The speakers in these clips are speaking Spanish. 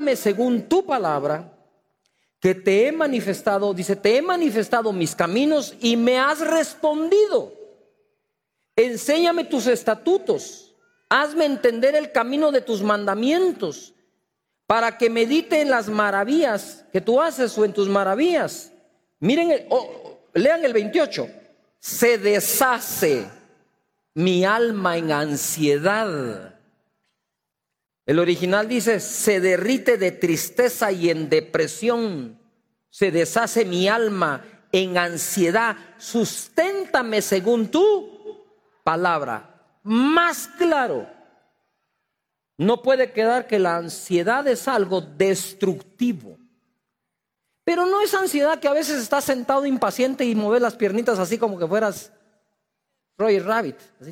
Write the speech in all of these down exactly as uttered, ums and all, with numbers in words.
Enséñame según tu palabra, que te he manifestado, dice, te he manifestado mis caminos y me has respondido. Enséñame tus estatutos, hazme entender el camino de tus mandamientos, para que medite en las maravillas que tú haces o en tus maravillas. Miren, el, oh, lean el veintiocho. Se deshace mi alma en ansiedad. El original dice, se derrite de tristeza y en depresión. Se deshace mi alma en ansiedad. Susténtame según tu palabra. Más claro. No puede quedar que la ansiedad es algo destructivo. Pero no es ansiedad que a veces estás sentado impaciente y mueves las piernitas así como que fueras Roger Rabbit. Así.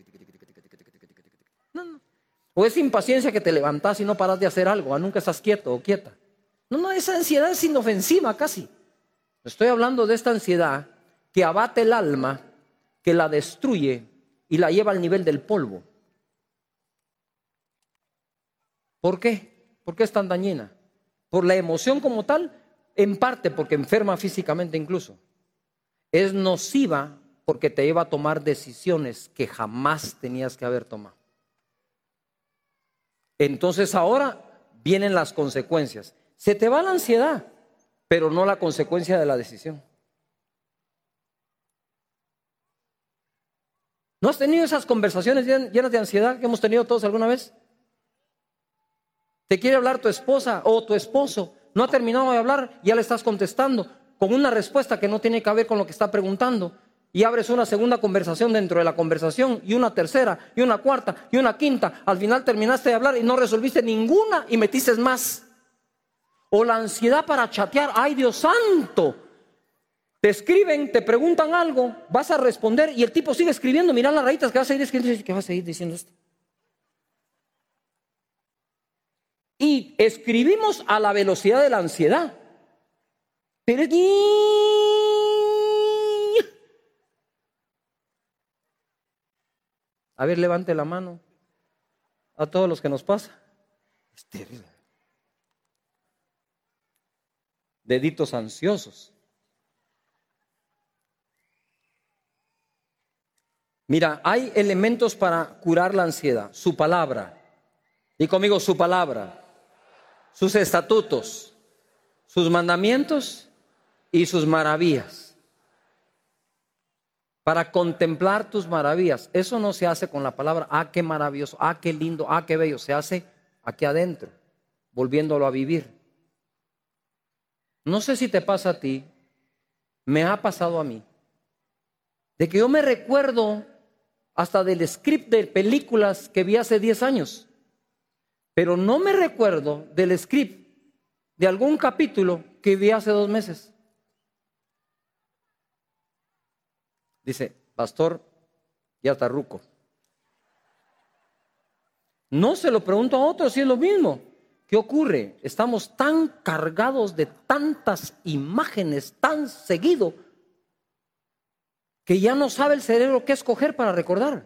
No, no. O es impaciencia que te levantas y no paras de hacer algo, nunca estás quieto o quieta. No, no, esa ansiedad es inofensiva casi. Estoy hablando de esta ansiedad que abate el alma, que la destruye y la lleva al nivel del polvo. ¿Por qué? ¿Por qué es tan dañina? Por la emoción como tal, en parte porque enferma físicamente incluso. Es nociva porque te lleva a tomar decisiones que jamás tenías que haber tomado. Entonces ahora vienen las consecuencias. Se te va la ansiedad, pero no la consecuencia de la decisión. ¿No has tenido esas conversaciones llenas de ansiedad que hemos tenido todos alguna vez? Te quiere hablar tu esposa o tu esposo, no ha terminado de hablar, ya le estás contestando con una respuesta que no tiene que ver con lo que está preguntando, y abres una segunda conversación dentro de la conversación, y una tercera, y una cuarta, y una quinta. Al final terminaste de hablar y no resolviste ninguna y metiste más. O la ansiedad para chatear. ¡Ay, Dios santo! Te escriben, te preguntan algo, vas a responder y el tipo sigue escribiendo. Mira las rayitas que vas a seguir escribiendo. ¿Qué vas a seguir diciendo esto? Y escribimos a la velocidad de la ansiedad. Pero a ver, levante la mano a todos los que nos pasa. Es terrible. Deditos ansiosos. Mira, hay elementos para curar la ansiedad. Su palabra. Y conmigo, su palabra. Sus estatutos, sus mandamientos y sus maravillas. Para contemplar tus maravillas. Eso no se hace con la palabra, ah, qué maravilloso, ah, qué lindo, ah, qué bello. Se hace aquí adentro, volviéndolo a vivir. No sé si te pasa a ti, me ha pasado a mí, de que yo me recuerdo hasta del script de películas que vi hace diez años. Pero no me recuerdo del script de algún capítulo que vi hace dos meses. Dice, pastor, ya está ruco. No se lo pregunto a otros si es lo mismo. ¿Qué ocurre? Estamos tan cargados de tantas imágenes tan seguido que ya no sabe el cerebro qué escoger para recordar.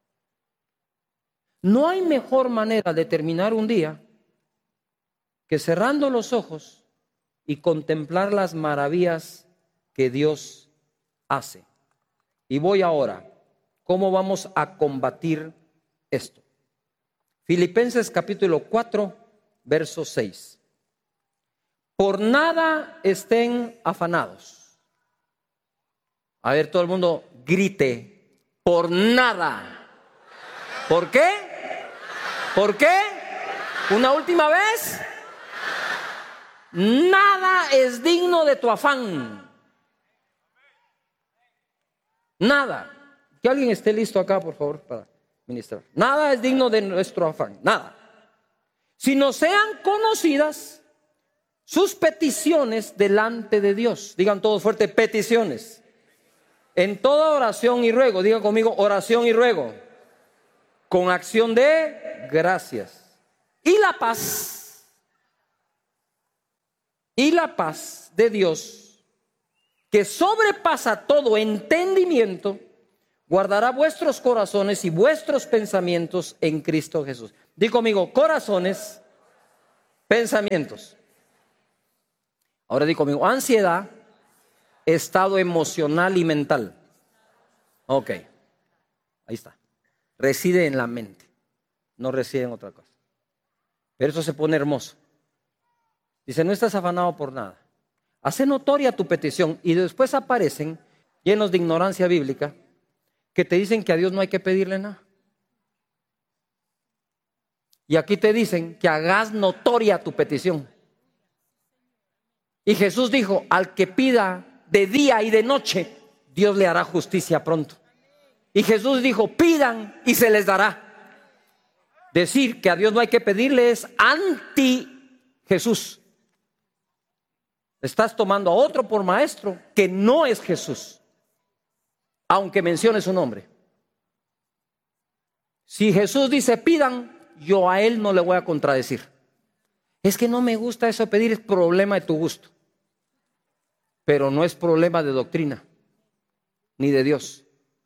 No hay mejor manera de terminar un día que cerrando los ojos y contemplar las maravillas que Dios hace. Y voy ahora, ¿cómo vamos a combatir esto? Filipenses capítulo cuatro, verso seis. Por nada estén afanados. A ver, todo el mundo grite, por nada. ¿Por qué? ¿Por qué? Una última vez. Nada es digno de tu afán. Nada. Que alguien esté listo acá, por favor, para ministrar. Nada es digno de nuestro afán. Nada. Sino sean conocidas sus peticiones delante de Dios. Digan todos fuerte, peticiones. En toda oración y ruego. Digan conmigo, oración y ruego. Con acción de gracias. Y la paz, y la paz de Dios, que sobrepasa todo entendimiento, guardará vuestros corazones y vuestros pensamientos en Cristo Jesús. Di conmigo, corazones Pensamientos. Ahora digo conmigo, ansiedad, estado emocional y mental. Ok, ahí está. Reside en la mente, no reside en otra cosa. Pero eso se pone hermoso. Dice, no estás afanado por nada. Hace notoria tu petición y después aparecen, llenos de ignorancia bíblica, que te dicen que a Dios no hay que pedirle nada. Y aquí te dicen que hagas notoria tu petición. Y Jesús dijo, al que pida de día y de noche, Dios le hará justicia pronto. Y Jesús dijo, pidan y se les dará. Decir que a Dios no hay que pedirle es anti Jesús. Estás tomando a otro por maestro que no es Jesús, aunque mencione su nombre. Si Jesús dice pidan, yo a él no le voy a contradecir. Es que no me gusta eso de pedir, es problema de tu gusto. Pero no es problema de doctrina, ni de Dios.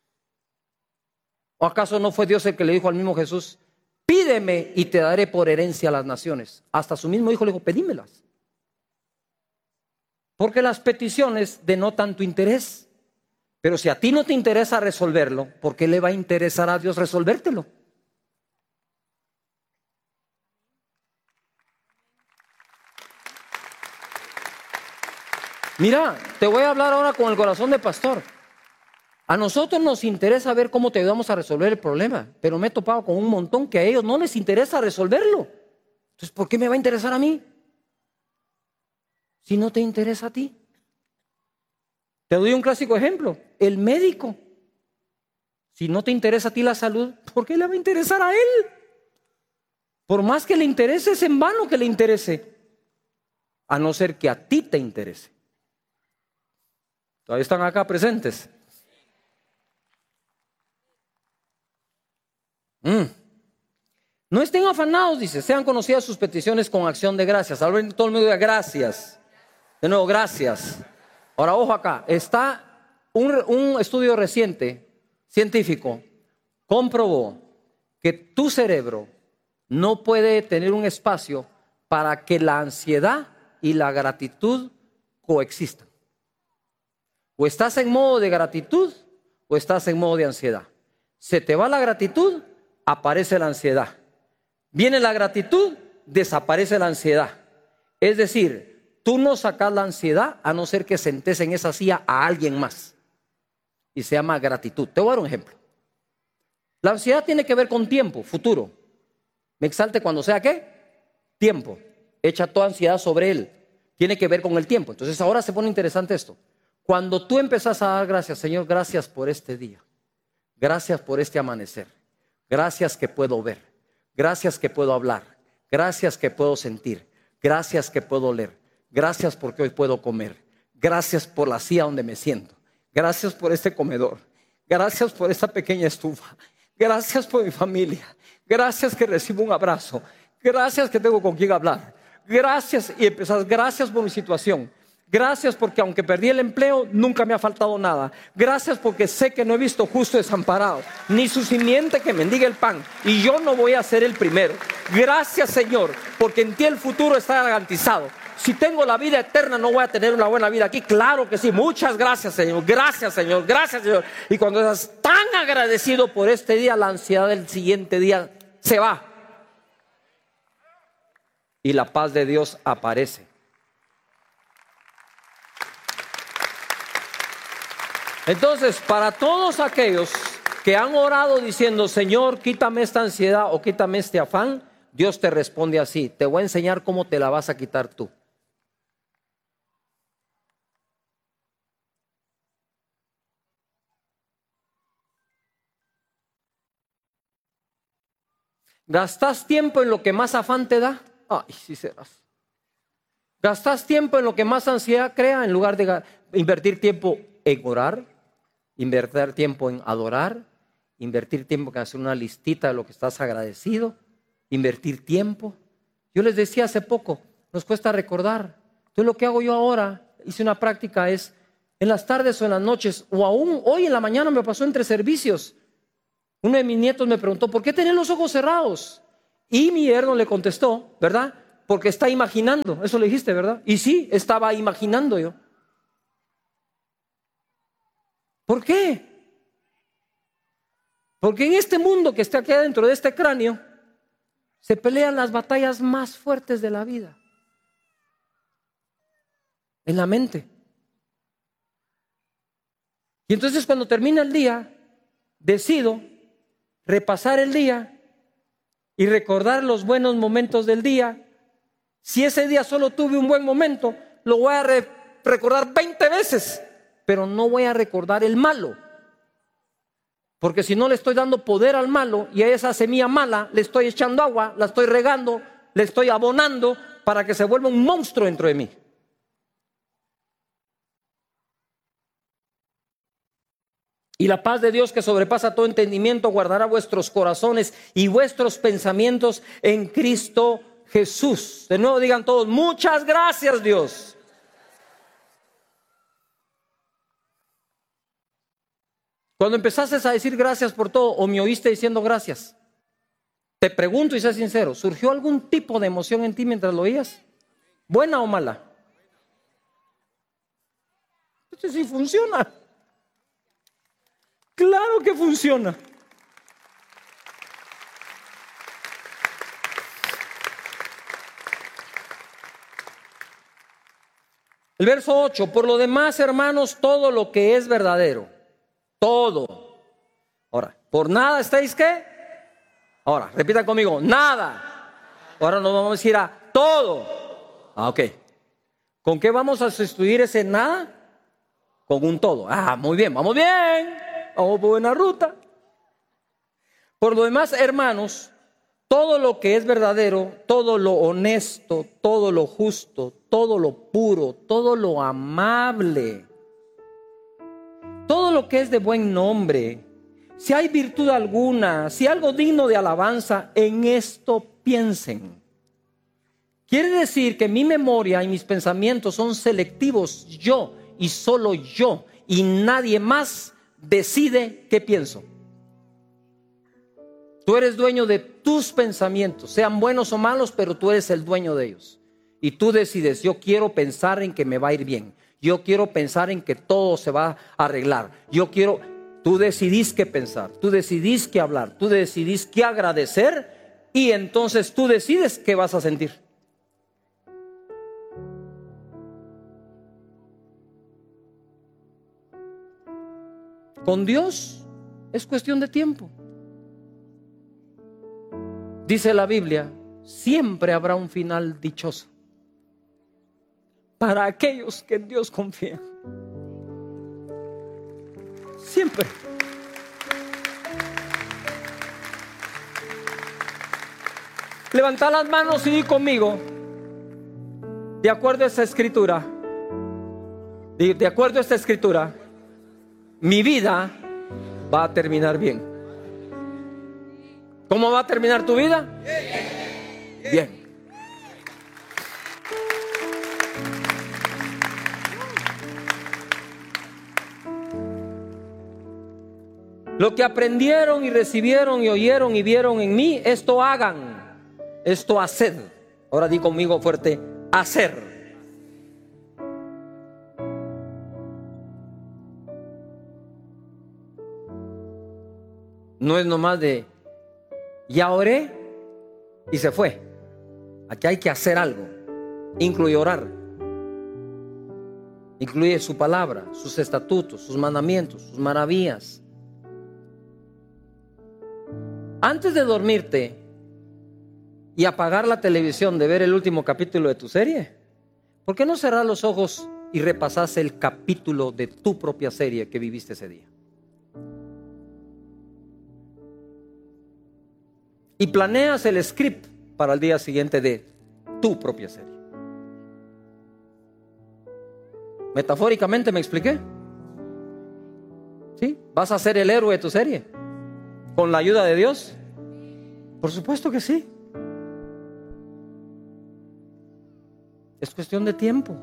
¿O acaso no fue Dios el que le dijo al mismo Jesús, pídeme y te daré por herencia a las naciones? Hasta su mismo hijo le dijo, pedímelas. Porque las peticiones denotan tu interés. Pero si a ti no te interesa resolverlo, ¿por qué le va a interesar a Dios resolvértelo? Mira, te voy a hablar ahora con el corazón de pastor. A nosotros nos interesa ver cómo te ayudamos a resolver el problema, pero me he topado con un montón que a ellos no les interesa resolverlo. Entonces, ¿por qué me va a interesar a mí? Si no te interesa a ti. Te doy un clásico ejemplo, el médico. Si no te interesa a ti la salud, ¿por qué le va a interesar a él? Por más que le interese, es en vano que le interese, a no ser que a ti te interese. ¿Todavía están acá presentes? Mm. No estén afanados, dice, sean conocidas sus peticiones con acción de gracias. Ahora todo el mundo diga gracias. De nuevo, gracias. Ahora, ojo acá, está un, un estudio reciente, científico, comprobó que tu cerebro no puede tener un espacio para que la ansiedad y la gratitud coexistan. O estás en modo de gratitud o estás en modo de ansiedad. Se te va la gratitud, aparece la ansiedad. Viene la gratitud, desaparece la ansiedad. Es decir, tú no sacas la ansiedad a no ser que sentes en esa silla a alguien más. Y se llama gratitud. Te voy a dar un ejemplo. La ansiedad tiene que ver con tiempo, futuro. Me exalte cuando sea ¿qué? Tiempo. Echa toda ansiedad sobre él. Tiene que ver con el tiempo. Entonces ahora se pone interesante esto. Cuando tú empezás a dar gracias, Señor, gracias por este día. Gracias por este amanecer. Gracias que puedo ver. Gracias que puedo hablar. Gracias que puedo sentir. Gracias que puedo oler. Gracias porque hoy puedo comer. Gracias por la silla donde me siento. Gracias por este comedor. Gracias por esta pequeña estufa. Gracias por mi familia. Gracias que recibo un abrazo. Gracias que tengo con quien hablar. Gracias y empezás, gracias por mi situación. Gracias porque aunque perdí el empleo, nunca me ha faltado nada. Gracias porque sé que no he visto justo desamparado, ni su simiente que mendiga el pan. Y yo no voy a ser el primero. Gracias, Señor, porque en ti el futuro está garantizado. Si tengo la vida eterna, no voy a tener una buena vida aquí. Claro que sí. Muchas gracias, Señor. Gracias, Señor. Gracias, Señor. Y cuando estás tan agradecido por este día, la ansiedad del siguiente día se va. Y la paz de Dios aparece. Entonces, para todos aquellos que han orado diciendo, Señor, quítame esta ansiedad o quítame este afán, Dios te responde así: te voy a enseñar cómo te la vas a quitar tú. ¿Gastas tiempo en lo que más afán te da? Ay, sí serás. ¿Gastas tiempo en lo que más ansiedad crea en lugar de invertir tiempo en orar, invertir tiempo en adorar, invertir tiempo en hacer una listita de lo que estás agradecido, invertir tiempo? Yo les decía hace poco, nos cuesta recordar. Entonces lo que hago yo ahora, hice una práctica, es en las tardes o en las noches, o aún hoy en la mañana me pasó entre servicios. Uno de mis nietos me preguntó, ¿por qué tenés los ojos cerrados? Y mi yerno le contestó, ¿verdad? porque está imaginando. Eso le dijiste, ¿verdad? Y sí, estaba imaginando yo. ¿Por qué? Porque en este mundo que está aquí adentro de este cráneo se pelean las batallas más fuertes de la vida. En la mente. Y entonces cuando termina el día, decido repasar el día y recordar los buenos momentos del día. Si ese día solo tuve un buen momento, lo voy a re- recordar veinte veces, pero no voy a recordar el malo. Porque si no le estoy dando poder al malo y a esa semilla mala le estoy echando agua, la estoy regando, le estoy abonando para que se vuelva un monstruo dentro de mí. Y la paz de Dios que sobrepasa todo entendimiento guardará vuestros corazones y vuestros pensamientos en Cristo Jesús. De nuevo digan todos, muchas gracias Dios. Cuando empezaste a decir gracias por todo o me oíste diciendo gracias, te pregunto y sé sincero, ¿surgió algún tipo de emoción en ti mientras lo oías? ¿Buena o mala? Esto sí funciona. Claro que funciona. El verso ocho, por lo demás, hermanos, todo lo que es verdadero, todo. Ahora, por nada estáis ¿qué? Ahora, repita conmigo, nada. Ahora nos vamos a decir a todo. Ah, ok. ¿Con qué vamos a sustituir ese nada? Con un todo. Ah, muy bien, vamos bien. Vamos por buena ruta. Por lo demás, hermanos, todo lo que es verdadero, todo lo honesto, todo lo justo, todo lo puro, todo lo amable, todo lo que es de buen nombre, si hay virtud alguna, si algo digno de alabanza, en esto piensen. Quiere decir que mi memoria y mis pensamientos son selectivos, yo y solo yo, y nadie más decide qué pienso. Tú eres dueño de tus pensamientos, sean buenos o malos, pero tú eres el dueño de ellos. Y tú decides, yo quiero pensar en que me va a ir bien. Yo quiero pensar en que todo se va a arreglar. Yo quiero, tú decidís qué pensar, tú decidís qué hablar, tú decidís qué agradecer y entonces tú decides qué vas a sentir. Con Dios es cuestión de tiempo. Dice la Biblia, siempre habrá un final dichoso para aquellos que en Dios confían. Siempre. Levanta las manos y di conmigo, de acuerdo a esta escritura, de, de acuerdo a esta escritura, mi vida va a terminar bien. ¿Cómo va a terminar tu vida? Bien. Lo que aprendieron y recibieron y oyeron y vieron en mí, esto hagan, esto haced. Ahora di conmigo fuerte, hacer. No es nomás de ya oré y se fue. Aquí hay que hacer algo. Incluye orar. Incluye su palabra, sus estatutos, sus mandamientos, sus maravillas. Antes de dormirte y apagar la televisión de ver el último capítulo de tu serie, ¿por qué no cerrar los ojos y repasas el capítulo de tu propia serie que viviste ese día? Y planeas el script para el día siguiente de tu propia serie. Metafóricamente me expliqué. ¿Sí? ¿Vas a ser el héroe de tu serie? ¿Con la ayuda de Dios? Por supuesto que sí. Es cuestión de tiempo.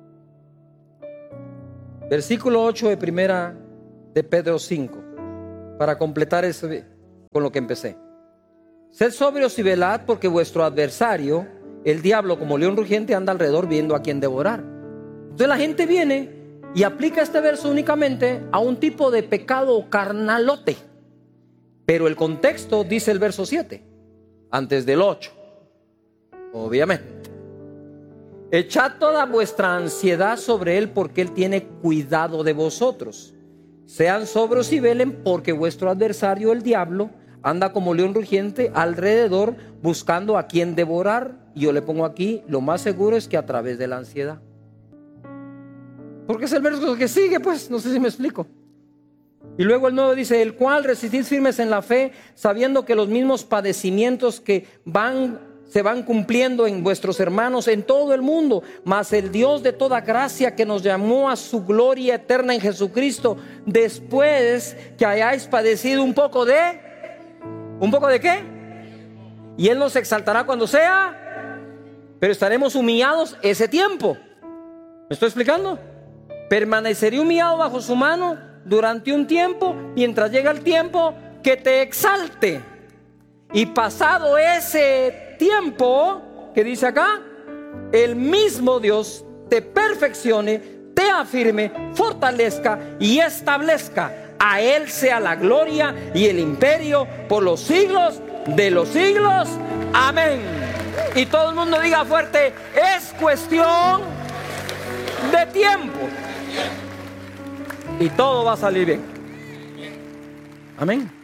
Versículo ocho de primera de Pedro cinco. para completar ese, con lo que empecé. Sed sobrios y velad, porque vuestro adversario, el diablo, como león rugiente, anda alrededor viendo a quien devorar. Entonces la gente viene y aplica este verso únicamente a un tipo de pecado carnalote. Pero el contexto dice el verso siete, antes del ocho, obviamente. Echad toda vuestra ansiedad sobre él, porque él tiene cuidado de vosotros. Sean sobrios y velen, porque vuestro adversario, el diablo, anda como león rugiente alrededor buscando a quien devorar. Y yo le pongo aquí, lo más seguro es que a través de la ansiedad. Porque es el verso que sigue, pues, no sé si me explico. Y luego el nuevo dice, el cual resistid firmes en la fe, sabiendo que los mismos padecimientos que van, se van cumpliendo en vuestros hermanos en todo el mundo, mas el Dios de toda gracia, que nos llamó a su gloria eterna en Jesucristo, después que hayáis padecido un poco de, ¿un poco de qué? Y Él nos exaltará cuando sea, pero estaremos humillados ese tiempo. ¿Me estoy explicando? Permaneceré humillado bajo su mano durante un tiempo, mientras llega el tiempo que te exalte. Y pasado ese tiempo, que dice acá, el mismo Dios te perfeccione, te afirme, fortalezca y establezca. A Él sea la gloria y el imperio por los siglos de los siglos. Amén. Y todo el mundo diga fuerte, es cuestión de tiempo. Y todo va a salir bien. Amén.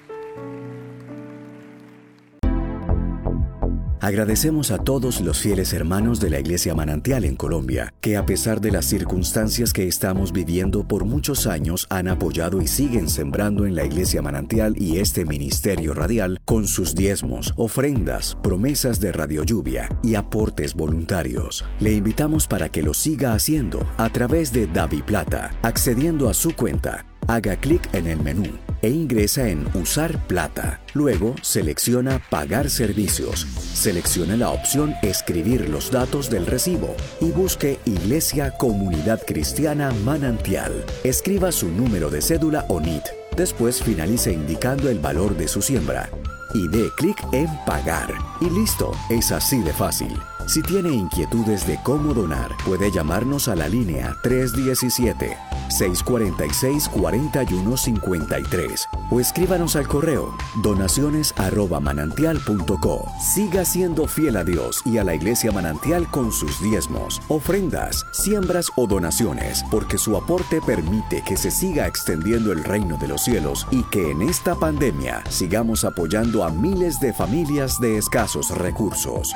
Agradecemos a todos los fieles hermanos de la Iglesia Manantial en Colombia, que a pesar de las circunstancias que estamos viviendo por muchos años han apoyado y siguen sembrando en la Iglesia Manantial y este ministerio radial con sus diezmos, ofrendas, promesas de Radio Lluvia y aportes voluntarios. Le invitamos para que lo siga haciendo a través de DaviPlata, accediendo a su cuenta. Haga clic en el menú e ingresa en Usar Plata. Luego selecciona Pagar servicios. Seleccione la opción Escribir los datos del recibo y busque Iglesia Comunidad Cristiana Manantial. Escriba su número de cédula o N I T. Después finalice indicando el valor de su siembra y dé clic en Pagar. Y listo, es así de fácil. Si tiene inquietudes de cómo donar, puede llamarnos a la línea tres uno siete, seis cuatro seis, cuatro uno cinco tres o escríbanos al correo donaciones arroba manantial punto co. Siga siendo fiel a Dios y a la Iglesia Manantial con sus diezmos, ofrendas, siembras o donaciones, porque su aporte permite que se siga extendiendo el reino de los cielos y que en esta pandemia sigamos apoyando a miles de familias de escasos recursos.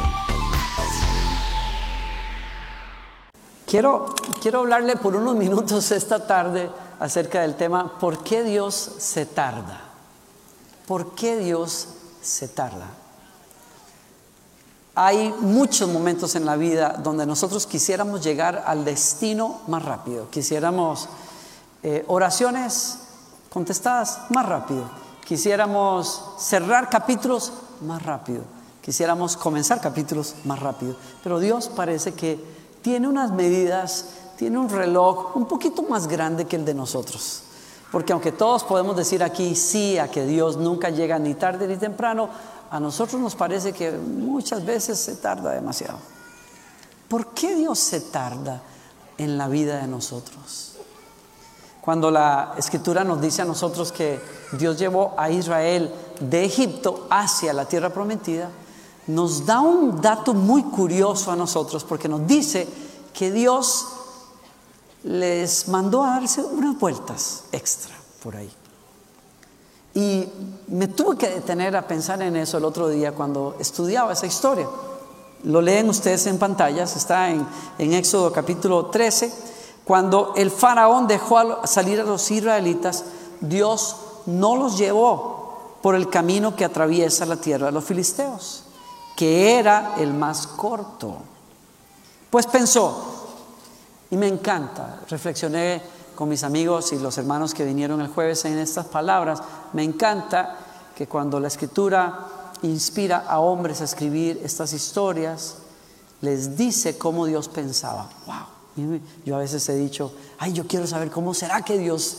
Quiero, quiero hablarle por unos minutos esta tarde acerca del tema ¿por qué Dios se tarda? ¿Por qué Dios se tarda? Hay muchos momentos en la vida donde nosotros quisiéramos llegar al destino más rápido. Quisiéramos eh, oraciones contestadas más rápido. Quisiéramos cerrar capítulos más rápido. Quisiéramos comenzar capítulos más rápido. Pero Dios parece que tiene unas medidas, tiene un reloj un poquito más grande que el de nosotros. Porque aunque todos podemos decir aquí sí a que Dios nunca llega ni tarde ni temprano, a nosotros nos parece que muchas veces se tarda demasiado. ¿Por qué Dios se tarda en la vida de nosotros? Cuando la Escritura nos dice a nosotros que Dios llevó a Israel de Egipto hacia la tierra prometida, nos da un dato muy curioso a nosotros, porque nos dice que Dios les mandó a darse unas vueltas extra por ahí. Y me tuve que detener a pensar en eso el otro día cuando estudiaba esa historia. Lo leen ustedes en pantallas, está en, en Éxodo capítulo trece. Cuando el faraón dejó a salir a los israelitas, Dios no los llevó por el camino que atraviesa la tierra de los filisteos, que era el más corto. Pues pensó, y me encanta, reflexioné con mis amigos y los hermanos que vinieron el jueves en estas palabras, me encanta que cuando la Escritura inspira a hombres a escribir estas historias, les dice cómo Dios pensaba. Wow, yo a veces he dicho, ay, yo quiero saber cómo será que Dios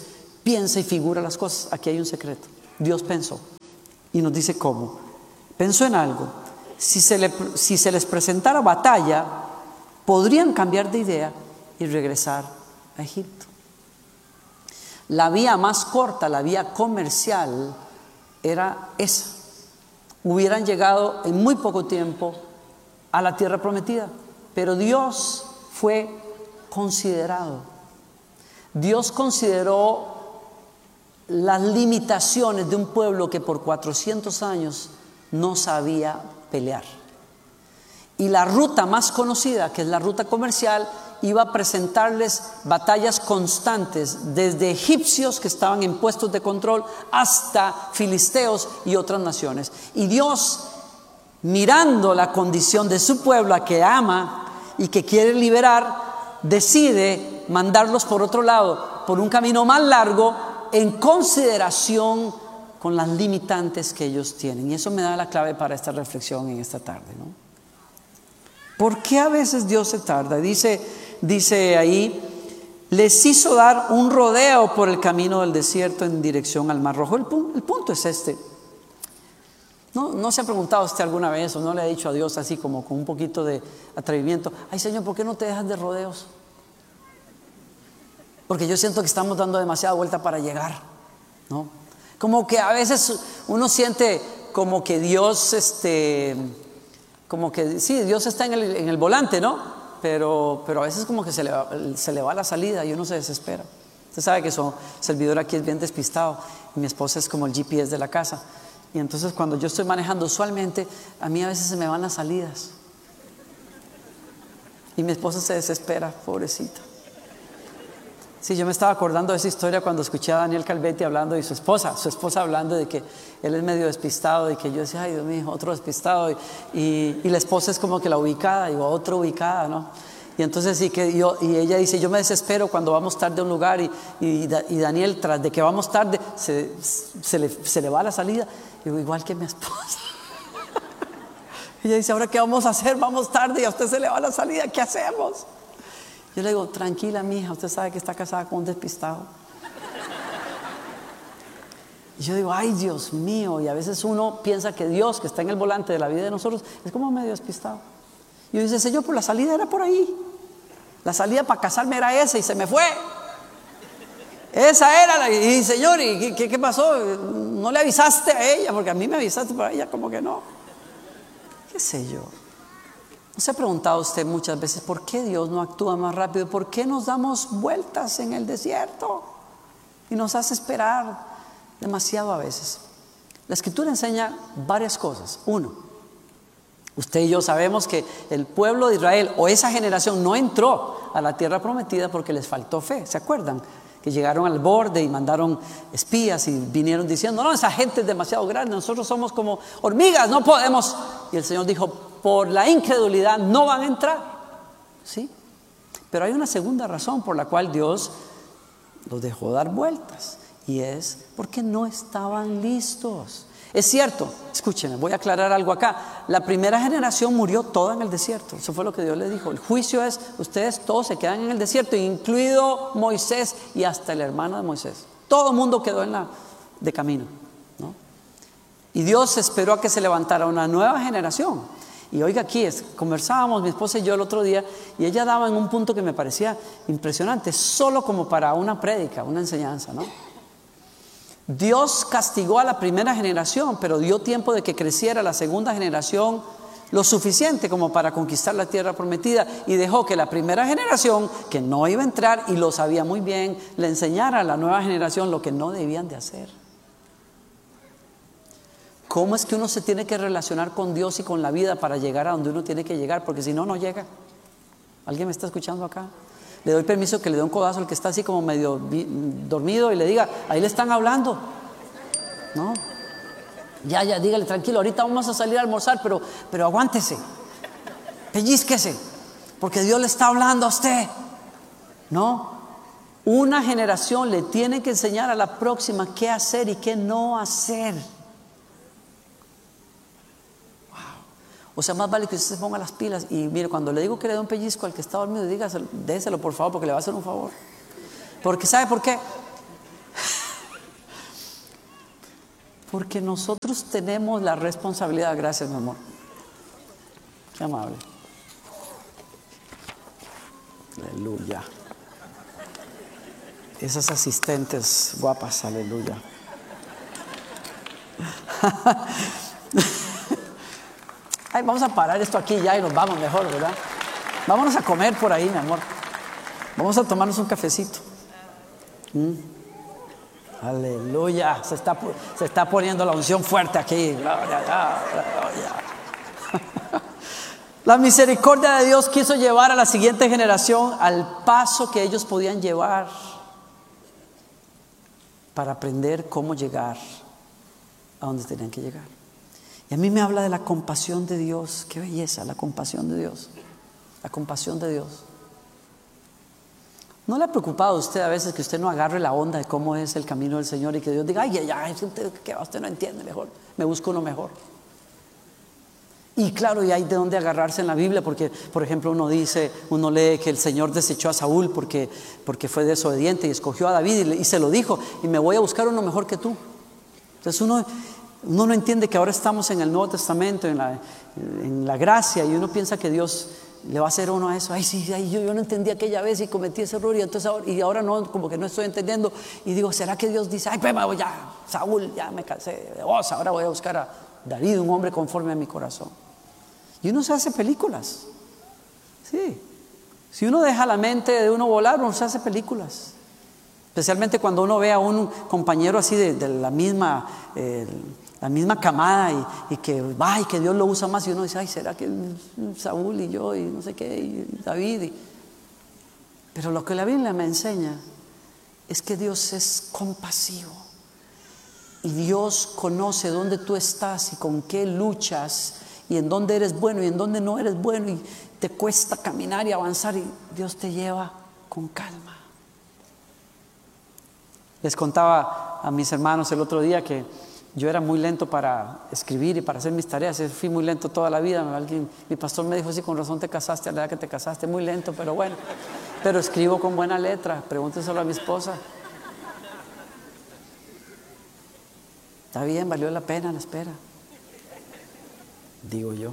piensa y figura las cosas. Aquí hay un secreto. Dios pensó y nos dice cómo. Pensó en algo. Si se, le, si se les presentara batalla, podrían cambiar de idea y regresar a Egipto. La vía más corta, la vía comercial, era esa. Hubieran llegado en muy poco tiempo a la tierra prometida. Pero Dios fue considerado. Dios consideró las limitaciones de un pueblo que por cuatrocientos años no sabía pelear. Y la ruta más conocida, que es la ruta comercial, iba a presentarles batallas constantes, desde egipcios que estaban en puestos de control hasta filisteos y otras naciones. Y Dios, mirando la condición de su pueblo, a que ama y que quiere liberar, decide mandarlos por otro lado, por un camino más largo, en consideración con las limitantes que ellos tienen. Y eso me da la clave para esta reflexión en esta tarde, ¿no? ¿Por qué a veces Dios se tarda? Dice, dice ahí, les hizo dar un rodeo por el camino del desierto en dirección al Mar Rojo. El, el punto es este. ¿No, ¿No se ha preguntado usted alguna vez o no le ha dicho a Dios así como con un poquito de atrevimiento: ay Señor, ¿por qué no te dejas de rodeos? Porque yo siento que estamos dando demasiada vuelta para llegar, ¿no? Como que a veces uno siente como que Dios, este, como que sí, Dios está en el, en el volante, ¿no? Pero, pero a veces como que se le, va, se le va la salida y uno se desespera. Usted sabe que su servidor aquí es bien despistado y mi esposa es como el G P S de la casa. Y entonces cuando yo estoy manejando, usualmente a mí a veces se me van las salidas. Y mi esposa se desespera, pobrecita. Sí, yo me estaba acordando de esa historia cuando escuché a Daniel Calvetti hablando de su esposa, su esposa hablando de que él es medio despistado y que yo decía: ay Dios mío, otro despistado. Y, y, y la esposa es como que la ubicada, y otra ubicada, ¿no? Y entonces sí que yo, y ella dice: yo me desespero cuando vamos tarde a un lugar y, y, y Daniel, tras de que vamos tarde, se, se, le, se le va la salida. Y digo: igual que mi esposa. Y ella dice: ¿ahora qué vamos a hacer? Vamos tarde y a usted se le va la salida, ¿qué hacemos? Yo le digo: tranquila mija, usted sabe que está casada con un despistado. Y yo digo: ay Dios mío. Y a veces uno piensa que Dios, que está en el volante de la vida de nosotros, es como medio despistado. Y yo dice: Señor, pues la salida era por ahí. La salida para casarme era esa y se me fue. Esa era la. Y Señor, ¿y qué, qué pasó? ¿No le avisaste a ella? Porque a mí me avisaste, pero a ella como que no. ¿Qué sé yo? ¿No se ha preguntado usted muchas veces por qué Dios no actúa más rápido? ¿Por qué nos damos vueltas en el desierto y nos hace esperar demasiado a veces? La Escritura enseña varias cosas. Uno, usted y yo sabemos que el pueblo de Israel o esa generación no entró a la tierra prometida porque les faltó fe. ¿Se acuerdan? Que llegaron al borde y mandaron espías y vinieron diciendo: no, esa gente es demasiado grande, nosotros somos como hormigas, no podemos. Y el Señor dijo: por la incredulidad no van a entrar. ¿Sí? Pero hay una segunda razón por la cual Dios los dejó dar vueltas, y es porque no estaban listos. Es cierto, escúchenme, voy a aclarar algo acá. La primera generación murió toda en el desierto. Eso fue lo que Dios les dijo. El juicio es: ustedes todos se quedan en el desierto, incluido Moisés y hasta el hermano de Moisés. Todo el mundo quedó en la, de camino, ¿no? Y Dios esperó a que se levantara una nueva generación. Y oiga, aquí es, conversábamos mi esposa y yo el otro día, y ella daba en un punto que me parecía impresionante, solo como para una prédica, una enseñanza, ¿no? Dios castigó a la primera generación, pero dio tiempo de que creciera la segunda generación lo suficiente como para conquistar la tierra prometida, y dejó que la primera generación, que no iba a entrar y lo sabía muy bien, le enseñara a la nueva generación lo que no debían de hacer. ¿Cómo es que uno se tiene que relacionar con Dios y con la vida para llegar a donde uno tiene que llegar? Porque si no, no llega. ¿Alguien me está escuchando acá? Le doy permiso que le dé un codazo al que está así como medio dormido y le diga: ahí le están hablando, ¿no? Ya, ya, dígale: tranquilo, ahorita vamos a salir a almorzar, pero, pero aguántese, pellizquese, porque Dios le está hablando a usted, ¿no? Una generación le tiene que enseñar a la próxima qué hacer y qué no hacer. O sea, más vale que usted se ponga las pilas. Y mire, cuando le digo que le dé un pellizco al que está dormido, dígaselo, déselo por favor, porque le va a hacer un favor. Porque ¿sabe por qué? Porque nosotros tenemos la responsabilidad. Gracias, mi amor. Qué amable. Aleluya. Esas asistentes guapas, aleluya. Ay, vamos a parar esto aquí ya y nos vamos mejor, ¿verdad? Vámonos a comer por ahí, mi amor. Vamos a tomarnos un cafecito. ¿Mm? Aleluya. Se está, se está poniendo la unción fuerte aquí. Gloria a Dios, gloria. La misericordia de Dios quiso llevar a la siguiente generación al paso que ellos podían llevar para aprender cómo llegar a donde tenían que llegar. Y a mí me habla de la compasión de Dios. Qué belleza, la compasión de Dios. La compasión de Dios. ¿No le ha preocupado a usted a veces que usted no agarre la onda de cómo es el camino del Señor y que Dios diga, ay, ay, ay, usted, que usted no entiende mejor, me busco uno mejor? Y claro, y hay de dónde agarrarse en la Biblia, porque por ejemplo uno dice, uno lee que el Señor desechó a Saúl porque, porque fue desobediente y escogió a David y, le, y se lo dijo, y me voy a buscar uno mejor que tú. Entonces uno, uno no entiende que ahora estamos en el Nuevo Testamento, en la, en la gracia, y uno piensa que Dios le va a hacer uno a eso. Ay, sí, ay, yo, yo no entendí aquella vez y cometí ese error y, entonces ahora, y ahora no, como que no estoy entendiendo. Y digo, ¿será que Dios dice, ay, pues ya, Saúl, ya me cansé de vos, ahora voy a buscar a David, un hombre conforme a mi corazón? Y uno se hace películas. Sí. Si uno deja la mente de uno volar, uno se hace películas. Especialmente cuando uno ve a un compañero así de, de la misma eh, la misma camada y, y que ay, que Dios lo usa más, y uno dice, ay, será que Saúl y yo y no sé qué y David y... Pero lo que la Biblia me enseña es que Dios es compasivo y Dios conoce dónde tú estás y con qué luchas y en dónde eres bueno y en dónde no eres bueno y te cuesta caminar y avanzar, y Dios te lleva con calma. Les contaba a mis hermanos el otro día que yo era muy lento para escribir y para hacer mis tareas. Fui muy lento toda la vida. Alguien, mi pastor me dijo, sí, con razón te casaste a la edad que te casaste, muy lento, pero bueno, pero escribo con buena letra. Pregúntenselo a mi esposa. Está bien, valió la pena la espera, digo yo.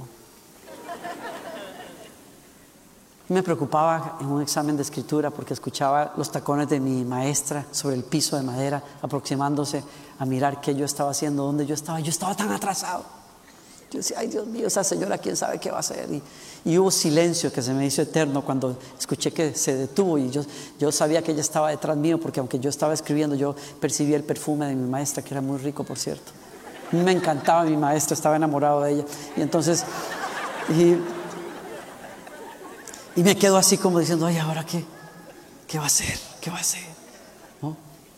Me preocupaba en un examen de escritura porque escuchaba los tacones de mi maestra sobre el piso de madera aproximándose a mirar qué yo estaba haciendo, dónde yo estaba. Yo estaba tan atrasado. Yo decía, ay, Dios mío, esa señora quién sabe qué va a hacer. Y, y hubo silencio que se me hizo eterno cuando escuché que se detuvo, y yo, yo sabía que ella estaba detrás mío, porque aunque yo estaba escribiendo, yo percibía el perfume de mi maestra, que era muy rico, por cierto. Me encantaba mi maestra, estaba enamorado de ella. Y entonces y, y me quedo así como diciendo, ay, ¿ahora qué? ¿Qué va a hacer? ¿Qué va a hacer? ¿No?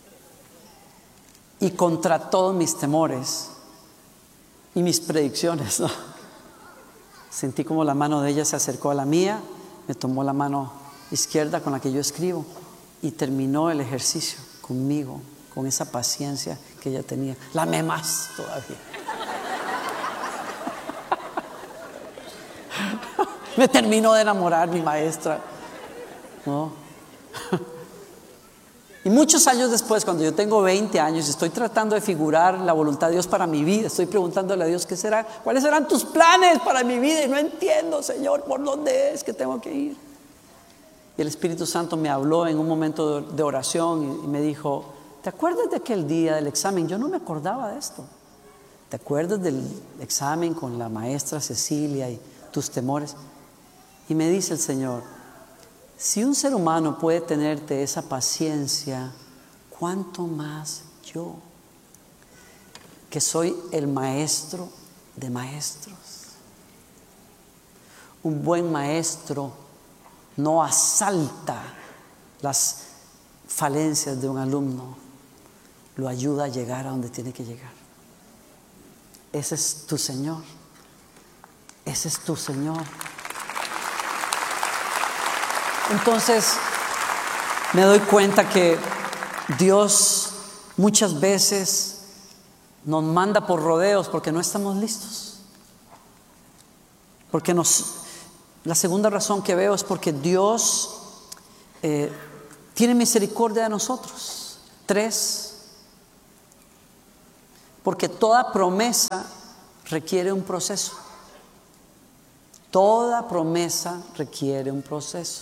Y contra todos mis temores y mis predicciones, ¿no?, sentí como la mano de ella se acercó a la mía, me tomó la mano izquierda con la que yo escribo y terminó el ejercicio conmigo, con esa paciencia que ella tenía. La amé más todavía. Me terminó de enamorar mi maestra, ¿no? Y muchos años después, cuando yo tengo veinte años, estoy tratando de figurar la voluntad de Dios para mi vida. Estoy preguntándole a Dios, ¿qué será? ¿Cuáles serán tus planes para mi vida? Y no entiendo, Señor, por dónde es que tengo que ir. Y el Espíritu Santo me habló en un momento de oración y me dijo, ¿te acuerdas de aquel día del examen? Yo no me acordaba de esto. ¿Te acuerdas del examen con la maestra Cecilia y tus temores? Y me dice el Señor, si un ser humano puede tenerte esa paciencia, ¿cuánto más yo, que soy el maestro de maestros? Un buen maestro no asalta las falencias de un alumno, lo ayuda a llegar a donde tiene que llegar. Ese es tu Señor. Ese es tu Señor. Entonces me doy cuenta que Dios muchas veces nos manda por rodeos porque no estamos listos. Porque nos, la segunda razón que veo es porque Dios eh, tiene misericordia de nosotros. Tres, Porque toda promesa requiere un proceso. Toda promesa requiere un proceso.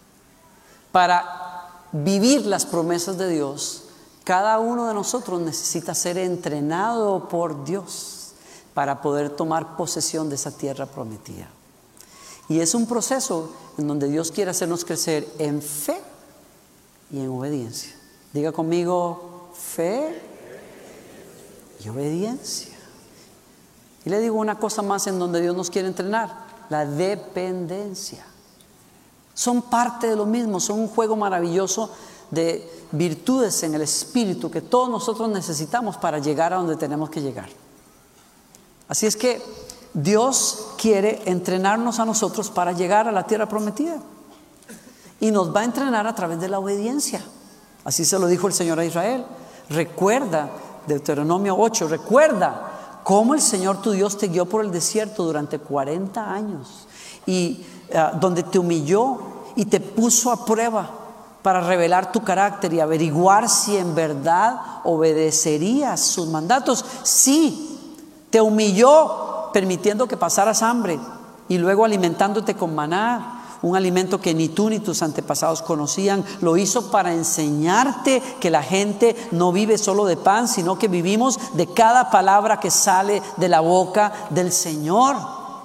Para vivir las promesas de Dios, cada uno de nosotros necesita ser entrenado por Dios para poder tomar posesión de esa tierra prometida. Y es un proceso en donde Dios quiere hacernos crecer en fe y en obediencia. Diga conmigo, fe y obediencia. Y le digo una cosa más en donde Dios nos quiere entrenar: la dependencia. Son parte de lo mismo, son un juego maravilloso de virtudes en el espíritu que todos nosotros necesitamos para llegar a donde tenemos que llegar. Así es que Dios quiere entrenarnos a nosotros para llegar a la tierra prometida, y nos va a entrenar a través de la obediencia. Así se lo dijo el Señor a Israel. Recuerda, Deuteronomio ocho, recuerda cómo el Señor tu Dios te guió por el desierto durante cuarenta años y uh, donde te humilló y te puso a prueba para revelar tu carácter y averiguar si en verdad obedecerías sus mandatos. Sí, te humilló permitiendo que pasaras hambre y luego alimentándote con maná, un alimento que ni tú ni tus antepasados conocían. Lo hizo para enseñarte que la gente no vive solo de pan, sino que vivimos de cada palabra que sale de la boca del Señor.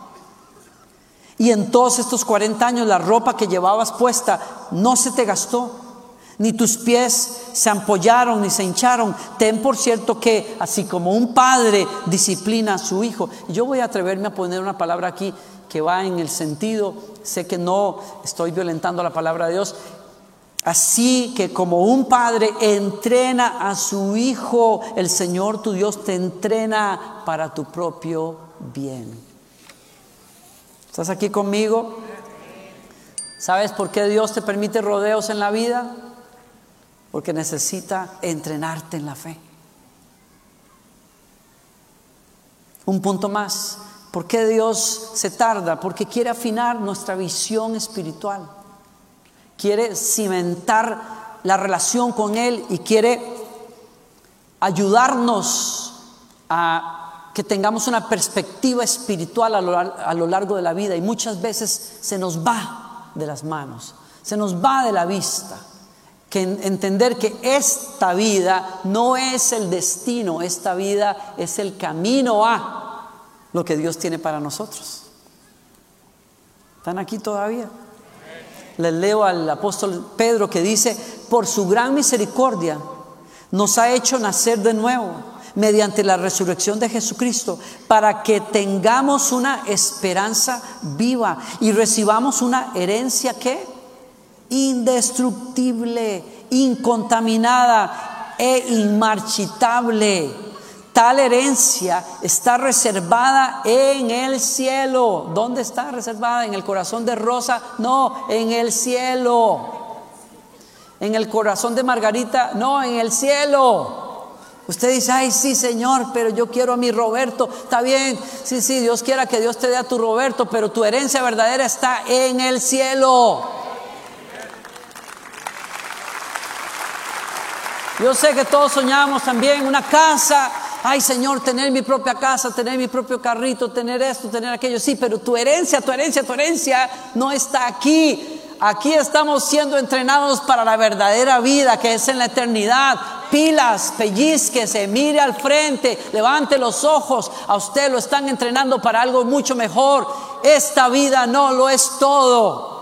Y en todos estos cuarenta años la ropa que llevabas puesta no se te gastó, ni tus pies se ampollaron ni se hincharon. Ten por cierto que así como un padre disciplina a su hijo. Yo voy a atreverme a poner una palabra aquí que va en el sentido, sé que no estoy violentando la palabra de Dios. Así que como un padre entrena a su hijo, el Señor tu Dios te entrena para tu propio bien. ¿Estás aquí conmigo? ¿Sabes por qué Dios te permite rodeos en la vida? Porque necesita entrenarte en la fe. Un punto más. ¿Por qué Dios se tarda? Porque quiere afinar nuestra visión espiritual. Quiere cimentar la relación con Él y quiere ayudarnos a que tengamos una perspectiva espiritual a lo, a lo largo de la vida. Y muchas veces se nos va de las manos, se nos va de la vista. Que entender que esta vida no es el destino, esta vida es el camino a lo que Dios tiene para nosotros. ¿Están aquí todavía? Les leo al apóstol Pedro que dice: por su gran misericordia nos ha hecho nacer de nuevo mediante la resurrección de Jesucristo, para que tengamos una esperanza viva y recibamos una herencia que indestructible, incontaminada e inmarchitable. Tal herencia está reservada en el cielo. ¿Dónde está reservada? ¿En el corazón de Rosa? No, en el cielo. ¿En el corazón de Margarita? No, en el cielo. Usted dice: ay, sí, Señor, pero yo quiero a mi Roberto. Está bien, sí, sí, Dios quiera que Dios te dé a tu Roberto, pero tu herencia verdadera está en el cielo. Yo sé que todos soñamos también una casa. Ay, Señor, tener mi propia casa, tener mi propio carrito, tener esto, tener aquello. Sí, pero tu herencia, tu herencia, tu herencia no está aquí. Aquí estamos siendo entrenados para la verdadera vida, que es en la eternidad. Pilas, pellizquese, mire al frente, levante los ojos. A usted lo están entrenando para algo mucho mejor. Esta vida no lo es todo.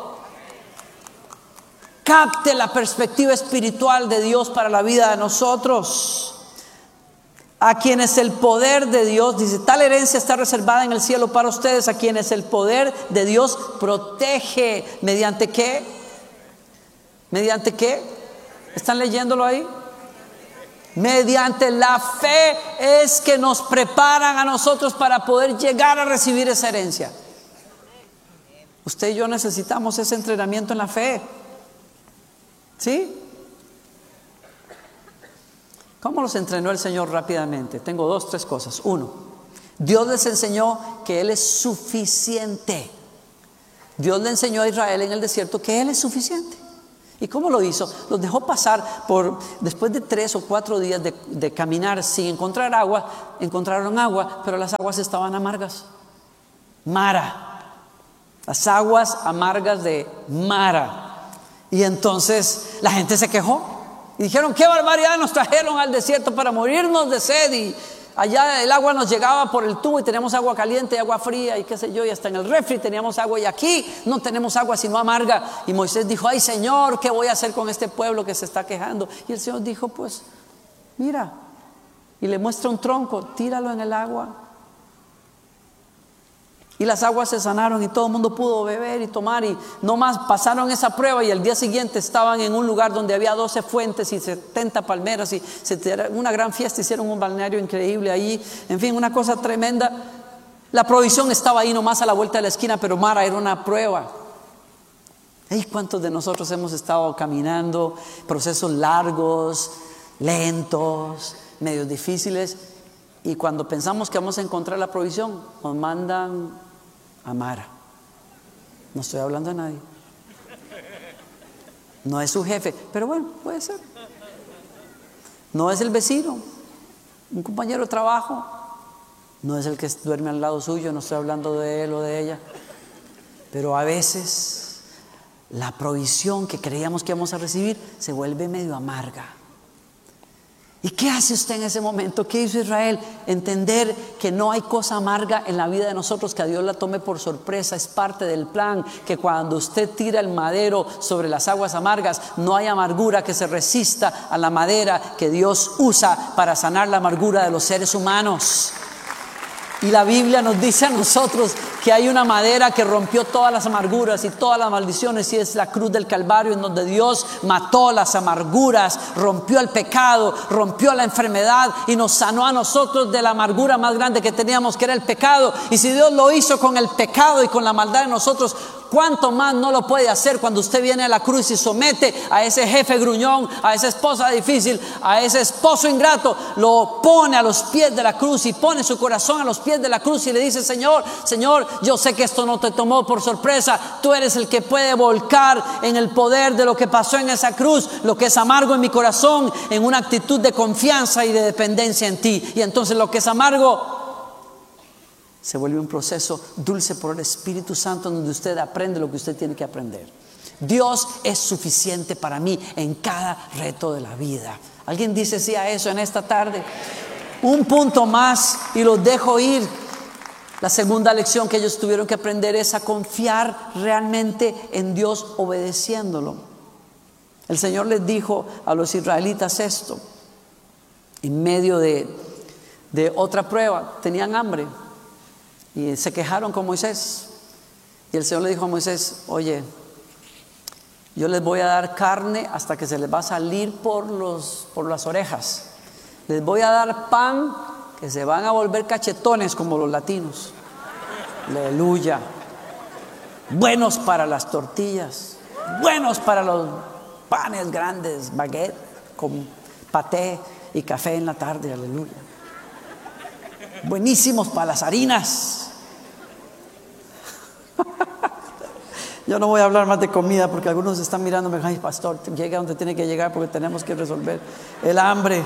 Capte la perspectiva espiritual de Dios para la vida de nosotros. A quienes el poder de Dios, dice, tal herencia está reservada en el cielo para ustedes, a quienes el poder de Dios protege. ¿Mediante qué? ¿Mediante qué? ¿Están leyéndolo ahí? Mediante la fe es que nos preparan a nosotros para poder llegar a recibir esa herencia. Usted y yo necesitamos ese entrenamiento en la fe. ¿Sí? ¿Cómo los entrenó el Señor rápidamente? Tengo dos, tres cosas. Uno, Dios les enseñó que Él es suficiente. Dios le enseñó a Israel en el desierto que Él es suficiente. ¿Y cómo lo hizo? Los dejó pasar por, después de tres o cuatro días de, de caminar sin encontrar agua, encontraron agua, pero las aguas estaban amargas. Mara. Las aguas amargas de Mara. Y entonces la gente se quejó. Y dijeron, qué barbaridad, nos trajeron al desierto para morirnos de sed. Y allá el agua nos llegaba por el tubo y teníamos agua caliente y agua fría y qué sé yo, y hasta en el refri teníamos agua, y aquí no tenemos agua sino amarga. Y Moisés dijo, ay Señor, ¿qué voy a hacer con este pueblo que se está quejando? Y el Señor dijo, pues mira, y le muestra un tronco, tíralo en el agua. Y las aguas se sanaron y todo el mundo pudo beber y tomar, y no más pasaron esa prueba, y el día siguiente estaban en un lugar donde había doce fuentes y setenta palmeras, y se, una gran fiesta, hicieron un balneario increíble ahí, en fin, una cosa tremenda. La provisión estaba ahí nomás a la vuelta de la esquina, pero Mara era una prueba. ¿Y cuántos de nosotros hemos estado caminando procesos largos, lentos, medios difíciles, y cuando pensamos que vamos a encontrar la provisión, nos mandan a Mara? No estoy hablando a nadie. No es su jefe, pero bueno, puede ser. No es el vecino, un compañero de trabajo. No es el que duerme al lado suyo, no estoy hablando de él o de ella. Pero a veces la provisión que creíamos que íbamos a recibir se vuelve medio amarga. ¿Y qué hace usted en ese momento? ¿Qué hizo Israel? Entender que no hay cosa amarga en la vida de nosotros, que a Dios la tome por sorpresa. Es parte del plan, que cuando usted tira el madero sobre las aguas amargas, no hay amargura que se resista a la madera que Dios usa para sanar la amargura de los seres humanos. Y la Biblia nos dice a nosotros que hay una madera que rompió todas las amarguras y todas las maldiciones, y es la cruz del Calvario, en donde Dios mató las amarguras, rompió el pecado, rompió la enfermedad y nos sanó a nosotros de la amargura más grande que teníamos, que era el pecado. Y si Dios lo hizo con el pecado y con la maldad de nosotros, ¿cuánto más no lo puede hacer cuando usted viene a la cruz y somete a ese jefe gruñón, a esa esposa difícil, a ese esposo ingrato? Lo pone a los pies de la cruz y pone su corazón a los pies de la cruz y le dice, Señor, Señor, yo sé que esto no te tomó por sorpresa. Tú eres el que puede volcar en el poder de lo que pasó en esa cruz, lo que es amargo en mi corazón, en una actitud de confianza y de dependencia en ti. Y entonces lo que es amargo se vuelve un proceso dulce por el Espíritu Santo, donde usted aprende lo que usted tiene que aprender. Dios es suficiente para mí en cada reto de la vida. ¿Alguien dice sí a eso en esta tarde? Un punto más y los dejo ir. La segunda lección que ellos tuvieron que aprender es a confiar realmente en Dios, obedeciéndolo. El Señor les dijo a los israelitas esto en medio de, de otra prueba. Tenían hambre y se quejaron con Moisés, y el Señor le dijo a Moisés, oye, yo les voy a dar carne hasta que se les va a salir por, los, por las orejas. Les voy a dar pan que se van a volver cachetones como los latinos. Aleluya. Buenos para las tortillas, buenos para los panes grandes, baguette con paté y café en la tarde. Aleluya. Buenísimos para las harinas. Yo no voy a hablar más de comida porque algunos están mirando, ay pastor, llega donde tiene que llegar porque tenemos que resolver el hambre.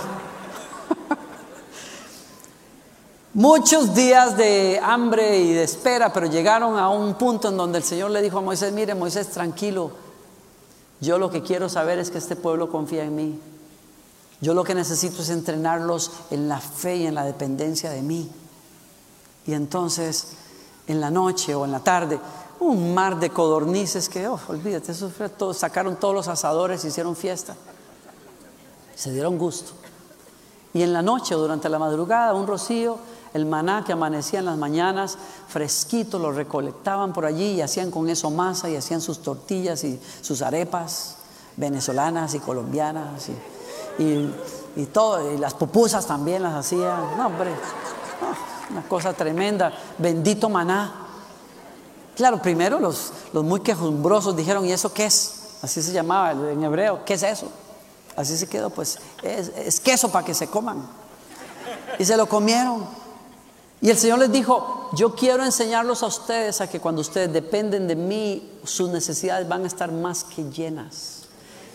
Muchos días de hambre y de espera, pero llegaron a un punto en donde el Señor le dijo a Moisés, mire Moisés, tranquilo, yo lo que quiero saber es que este pueblo confía en mí. Yo lo que necesito es entrenarlos en la fe y en la dependencia de mí. Y entonces en la noche o en la tarde, un mar de codornices que, oh, olvídate, eso fue todo, sacaron todos los asadores, hicieron fiesta, se dieron gusto. Y en la noche o durante la madrugada, un rocío, el maná que amanecía en las mañanas, fresquito, lo recolectaban por allí y hacían con eso masa y hacían sus tortillas y sus arepas venezolanas y colombianas y, y, y todo, y las pupusas también las hacían. No, hombre, oh, una cosa tremenda, bendito maná. Claro, primero los, los muy quejumbrosos dijeron, ¿y eso qué es? Así se llamaba en hebreo, ¿qué es eso? Así se quedó, pues es, es queso para que se coman. Y se lo comieron. Y el Señor les dijo, yo quiero enseñarlos a ustedes a que cuando ustedes dependen de mí, sus necesidades van a estar más que llenas.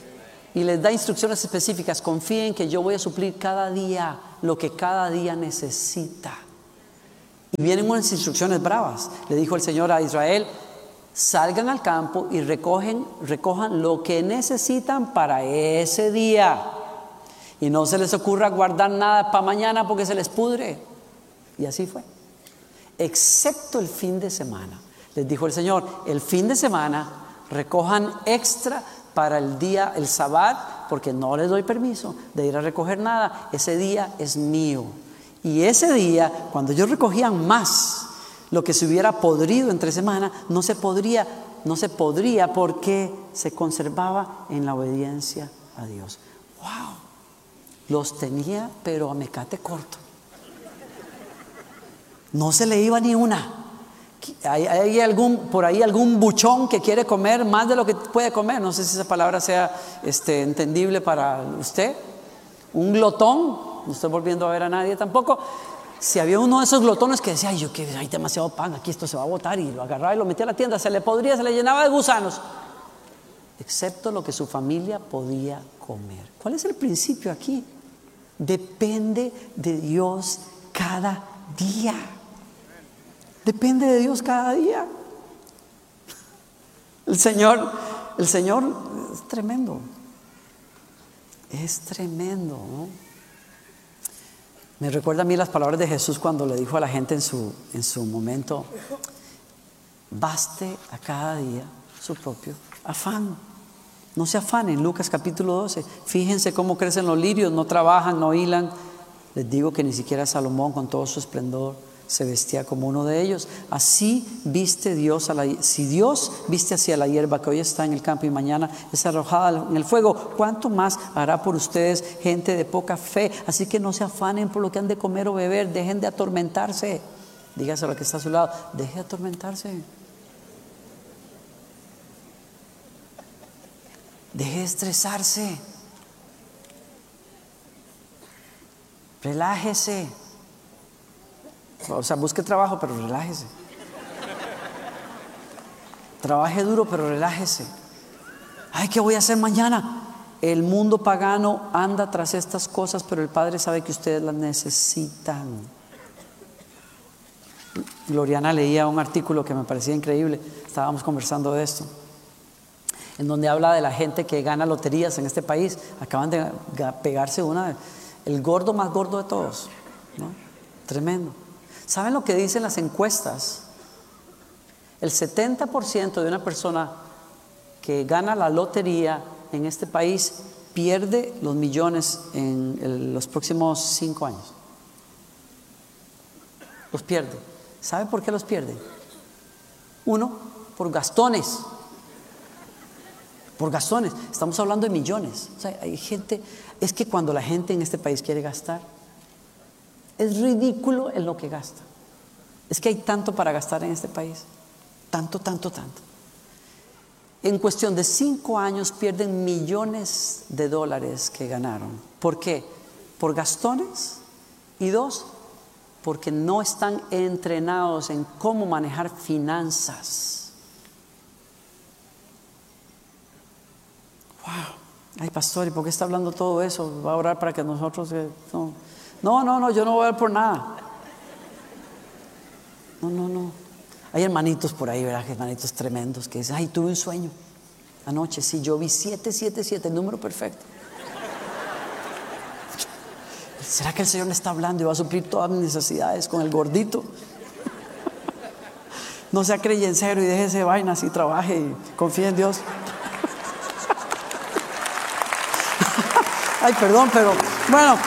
y les da instrucciones específicas. Confíen que yo voy a suplir cada día lo que cada día necesita. Y vienen unas instrucciones bravas. Le dijo el Señor a Israel: salgan al campo y recogen, recojan lo que necesitan para ese día. Y no se les ocurra guardar nada para mañana porque se les pudre. Y así fue. Excepto el fin de semana. Les dijo el Señor: el fin de semana recojan extra para el día, el Sabbat, porque no les doy permiso de ir a recoger nada. Ese día es mío. Y ese día, cuando ellos recogían más, lo que se hubiera podrido entre semana, no se podría, no se podría porque se conservaba en la obediencia a Dios. ¡Wow! Los tenía, pero a mecate corto. No se le iba ni una. ¿Hay, hay algún, por ahí algún buchón que quiere comer más de lo que puede comer? No sé si esa palabra sea este, entendible para usted. Un glotón. No estoy volviendo a ver a nadie tampoco. Si había uno de esos glotones que decía: ay, yo que hay demasiado pan, aquí esto se va a botar, y lo agarraba y lo metía a la tienda, se le podría, se le llenaba de gusanos, excepto lo que su familia podía comer. ¿Cuál es el principio aquí? Depende de Dios cada día. Depende de Dios cada día. El Señor, el Señor es tremendo. Es tremendo, ¿no? Me recuerda a mí las palabras de Jesús cuando le dijo a la gente en su, en su momento: baste a cada día su propio afán. No se afanen. Lucas capítulo doce. Fíjense cómo crecen los lirios, no trabajan, no hilan. Les digo que ni siquiera Salomón con todo su esplendor se vestía como uno de ellos. Así viste Dios a la, si Dios viste hacia la hierba que hoy está en el campo y mañana es arrojada en el fuego, ¿cuánto más hará por ustedes, gente de poca fe? Así que no se afanen por lo que han de comer o beber. Dejen de atormentarse. Dígaselo al que está a su lado: deje de atormentarse. Deje de estresarse. Relájese. O sea, busque trabajo, pero relájese. Trabaje duro, pero relájese. Ay, ¿qué voy a hacer mañana? El mundo pagano anda tras estas cosas, pero el Padre sabe que ustedes las necesitan. Gloriana leía un artículo que me parecía increíble. Estábamos conversando de esto, en donde habla de la gente que gana loterías en este país. Acaban de pegarse una, el gordo más gordo de todos, ¿no? Tremendo. ¿Saben lo que dicen las encuestas? El setenta por ciento de una persona que gana la lotería en este país pierde los millones en el, los próximos cinco años. Los pierde. ¿Sabe por qué los pierde? Uno, por gastones. Por gastones. Estamos hablando de millones. O sea, hay gente, es que cuando la gente en este país quiere gastar, es ridículo en lo que gasta. Es que hay tanto para gastar en este país. Tanto, tanto, tanto. En cuestión de cinco años pierden millones de dólares que ganaron. ¿Por qué? Por gastones. Y dos, porque no están entrenados en cómo manejar finanzas. Wow. Ay, pastor, ¿y por qué está hablando todo eso? ¿Va a orar para que nosotros... Eh, no. No, no, no, yo no voy a ver por nada. No, no, no. Hay hermanitos por ahí, ¿verdad? Hermanitos tremendos que dicen: ay, tuve un sueño anoche. Sí, yo vi siete siete siete, el número perfecto. ¿Será que el Señor me está hablando y va a suplir todas mis necesidades con el gordito? No sea creyencero y déjese vainas y trabaje y confíe en Dios. Ay, perdón, pero bueno.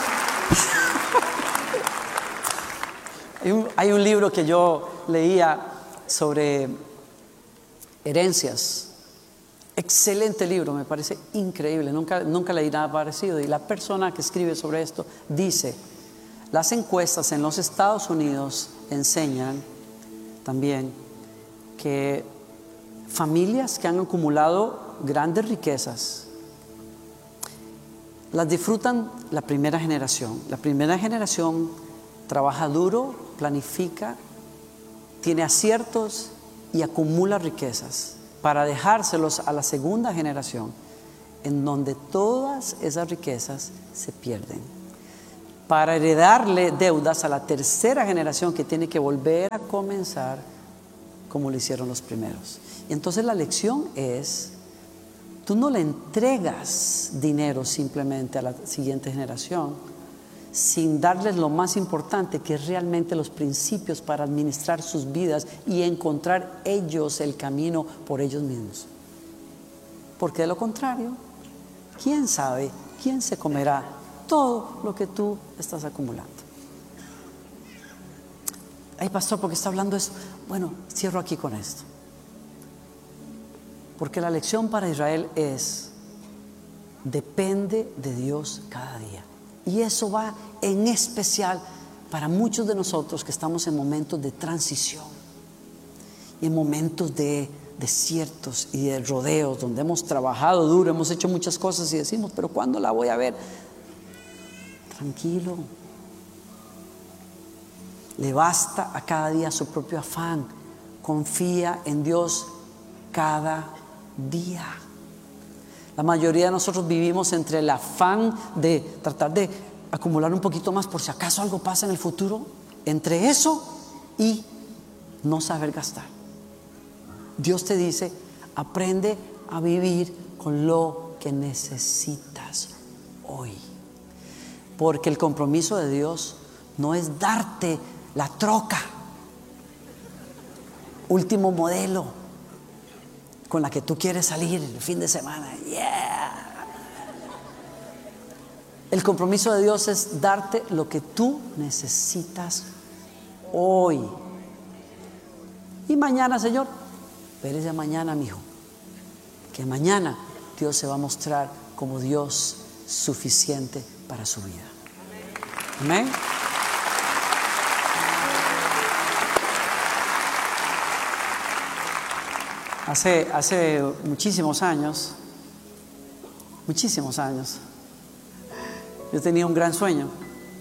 Hay un, hay un libro que yo leía sobre herencias. Excelente libro, me parece increíble. Nunca, nunca leí nada parecido. Y la persona que escribe sobre esto dice: las encuestas en los Estados Unidos enseñan también que familias que han acumulado grandes riquezas las disfrutan la primera generación. La primera generación trabaja duro, planifica, tiene aciertos y acumula riquezas para dejárselos a la segunda generación. en donde todas esas riquezas se pierden, para heredarle deudas a la tercera generación que tiene que volver a comenzar como lo hicieron los primeros. Y entonces la lección es, tú no le entregas dinero simplemente a la siguiente generación sin darles lo más importante, que es realmente los principios para administrar sus vidas y encontrar ellos el camino por ellos mismos. Porque de lo contrario, ¿quién sabe quién se comerá todo lo que tú estás acumulando? Ay, pastor, ¿por qué está hablando eso? Bueno, cierro aquí con esto. Porque la lección para Israel es: depende de Dios cada día. Y eso va en especial para muchos de nosotros que estamos en momentos de transición y en momentos de desiertos y de rodeos, donde hemos trabajado duro, hemos hecho muchas cosas y decimos, pero ¿cuándo la voy a ver? Tranquilo. Le basta a cada día su propio afán. Confía en Dios cada día. La mayoría de nosotros vivimos entre el afán de tratar de acumular un poquito más por si acaso algo pasa en el futuro, entre eso y no saber gastar. Dios te dice, aprende a vivir con lo que necesitas hoy, porque el compromiso de Dios no es darte la troca último modelo con la que tú quieres salir el fin de semana. Yeah. El compromiso de Dios es darte lo que tú necesitas hoy. Y mañana, Señor, espérese a mañana, mijo, que mañana Dios se va a mostrar como Dios suficiente para su vida. Amén. Hace, hace muchísimos años, muchísimos años, yo tenía un gran sueño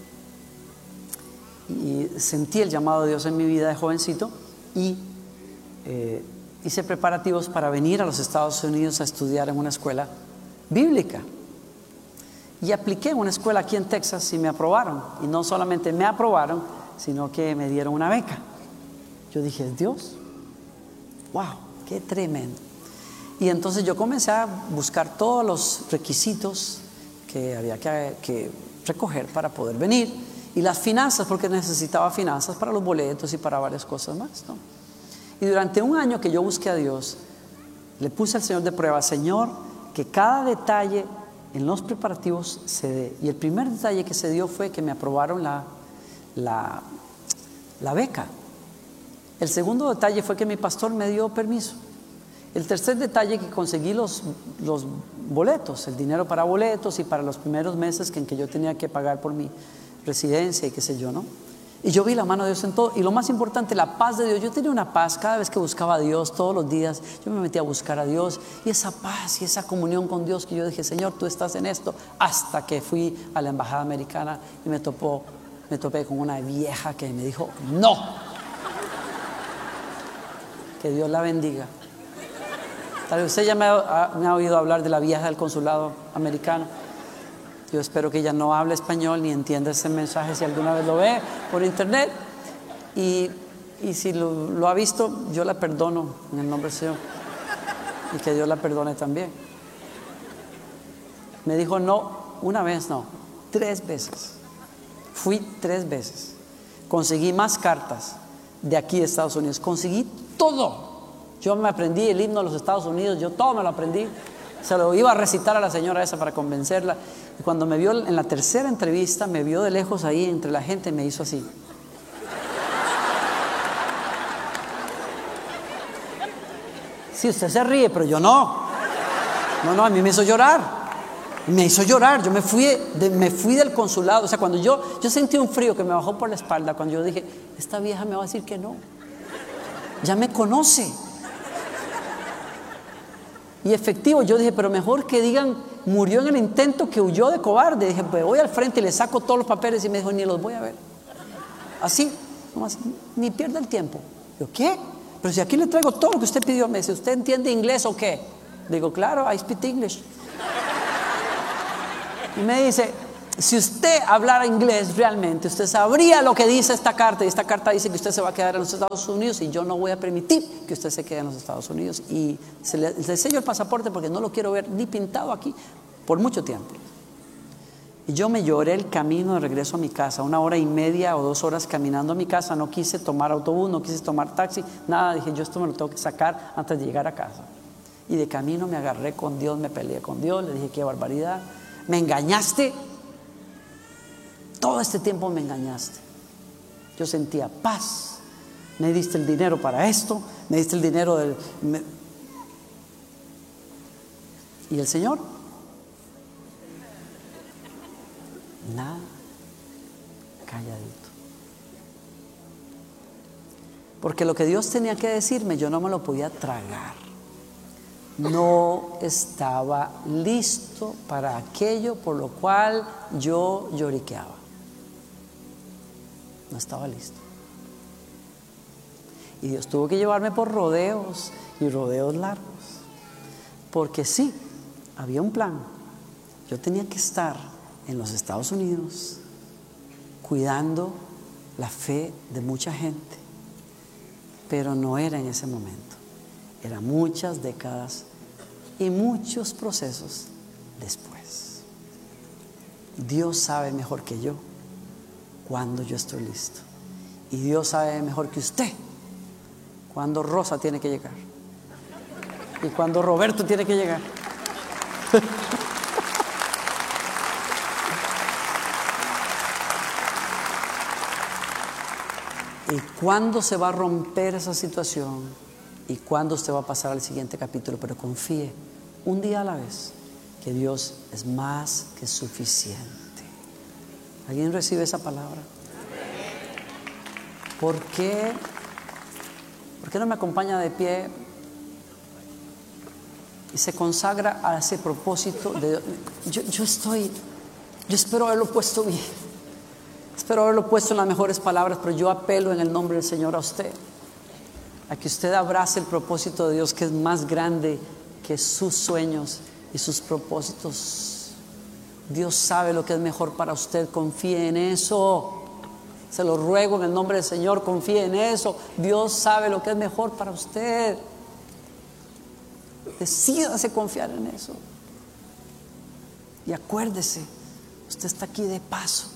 y sentí el llamado de Dios en mi vida de jovencito y eh, hice preparativos para venir a los Estados Unidos a estudiar en una escuela bíblica. Y apliqué en una escuela aquí en Texas y me aprobaron. Y no solamente me aprobaron, sino que me dieron una beca. Yo dije, Dios, wow, qué tremendo. Y entonces yo comencé a buscar todos los requisitos que había que, que recoger para poder venir. Y las finanzas, porque necesitaba finanzas para los boletos y para varias cosas más, ¿no? Y durante un año que yo busqué a Dios, le puse al Señor de prueba, Señor, que cada detalle en los preparativos se dé. Y el primer detalle que se dio fue que me aprobaron la, la, la beca. El segundo detalle fue que mi pastor me dio permiso. El tercer detalle, que conseguí los, los boletos, el dinero para boletos y para los primeros meses que en que yo tenía que pagar por mi residencia y qué sé yo, ¿no? Y yo vi la mano de Dios en todo. Y lo más importante, la paz de Dios. Yo tenía una paz cada vez que buscaba a Dios, todos los días. Yo me metía a buscar a Dios. Y esa paz y esa comunión con Dios, que yo dije, Señor, tú estás en esto. Hasta que fui a la embajada americana y me, topó, me topé con una vieja que me dijo, no. Que Dios la bendiga. Tal vez usted ya me ha, me ha oído hablar de la vieja del consulado americano. Yo espero que ella no hable español ni entienda ese mensaje si alguna vez lo ve por internet. Y, y si lo, lo ha visto, yo la perdono en el nombre del Señor. Y que Dios la perdone también. Me dijo no, una vez no, tres veces. Fui tres veces. Conseguí más cartas de aquí de Estados Unidos. Conseguí todo. Yo me aprendí el himno de los Estados Unidos, yo todo me lo aprendí. Se lo iba a recitar a la señora esa para convencerla. Y cuando me vio en la tercera entrevista, me vio de lejos ahí entre la gente y me hizo así. Sí, usted se ríe, pero yo no. No, no, a mí me hizo llorar. Me hizo llorar. Yo me fui, de, me fui del consulado. O sea, cuando yo, yo sentí un frío que me bajó por la espalda, cuando yo dije, esta vieja me va a decir que no. Ya me conoce. Y efectivo, yo dije, pero mejor que digan, murió en el intento que huyó de cobarde. Dije, pues voy al frente y le saco todos los papeles. Y me dijo, ni los voy a ver. Así, nomás, ni pierda el tiempo. Yo, ¿qué? Pero si aquí le traigo todo lo que usted pidió. Me dice, ¿usted entiende inglés o qué? Digo, claro, I speak English. Y me dice, si usted hablara inglés realmente, usted sabría lo que dice esta carta. Y esta carta dice que usted se va a quedar en los Estados Unidos y yo no voy a permitir que usted se quede en los Estados Unidos. Y se le, le sello el pasaporte porque no lo quiero ver ni pintado aquí por mucho tiempo. Y yo me lloré el camino de regreso a mi casa, una hora y media o dos horas caminando a mi casa. No quise tomar autobús, no quise tomar taxi, nada. Dije, yo esto me lo tengo que sacar antes de llegar a casa. Y de camino me agarré con Dios, me peleé con Dios, le dije, qué barbaridad, me engañaste. Todo este tiempo me engañaste. Yo sentía paz. Me diste el dinero para esto, me diste el dinero del... Me... ¿Y el Señor? Nada, calladito. Porque lo que Dios tenía que decirme, yo no me lo podía tragar. No estaba listo para aquello por lo cual yo lloriqueaba. No estaba listo. Y Dios tuvo que llevarme por rodeos y rodeos largos. Porque sí, había un plan. Yo tenía que estar en los Estados Unidos cuidando la fe de mucha gente, pero no era en ese momento, era muchas décadas y muchos procesos después. Dios sabe mejor que yo cuando yo estoy listo, y Dios sabe mejor que usted cuando Rosa tiene que llegar y cuando Roberto tiene que llegar. ¿Y cuándo se va a romper esa situación? ¿Y cuándo usted va a pasar al siguiente capítulo? Pero confíe, un día a la vez, que Dios es más que suficiente. ¿Alguien recibe esa palabra? ¿Por qué? ¿Por qué no me acompaña de pie y se consagra a ese propósito de, yo, yo estoy, yo espero haberlo puesto bien. Espero haberlo puesto en las mejores palabras, pero yo apelo en el nombre del Señor a usted, a que usted abrace el propósito de Dios, que es más grande que sus sueños y sus propósitos. Dios sabe lo que es mejor para usted, confíe en eso. Se lo ruego en el nombre del Señor, confíe en eso. Dios sabe lo que es mejor para usted. Decídase confiar en eso. Y acuérdese, usted está aquí de paso.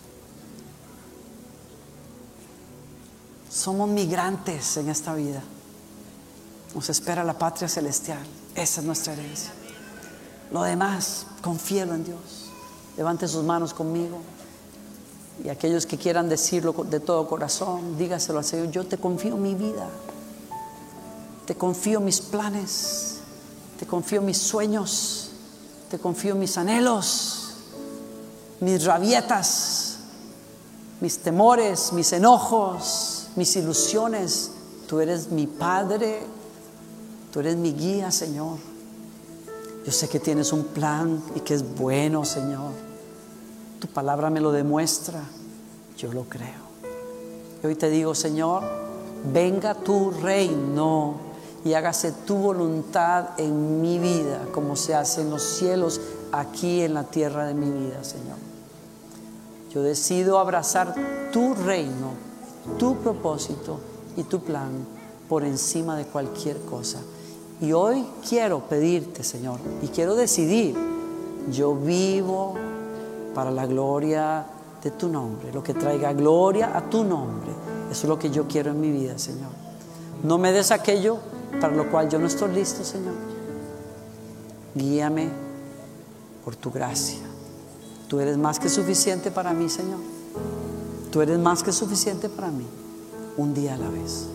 Somos migrantes en esta vida. Nos espera la patria celestial. Esa es nuestra herencia. Lo demás, confíelo en Dios. Levante sus manos conmigo. Y aquellos que quieran decirlo de todo corazón, dígaselo al Señor. Yo te confío mi vida. Te confío mis planes. Te confío mis sueños. Te confío mis anhelos. Mis rabietas. Mis temores, mis enojos, mis ilusiones. Tú eres mi Padre, tú eres mi guía, Señor. Yo sé que tienes un plan y que es bueno, Señor. Tu palabra me lo demuestra, yo lo creo. Y hoy te digo, Señor, venga tu reino y hágase tu voluntad en mi vida, como se hace en los cielos, aquí en la tierra de mi vida, Señor. Yo decido abrazar tu reino, tu propósito y tu plan por encima de cualquier cosa. Y hoy quiero pedirte, Señor, y quiero decidir, yo vivo para la gloria de tu nombre, lo que traiga gloria a tu nombre. Eso es lo que yo quiero en mi vida, Señor. No me des aquello para lo cual yo no estoy listo, Señor. Guíame por tu gracia. Tú eres más que suficiente para mí, Señor. Tú eres más que suficiente para mí, un día a la vez.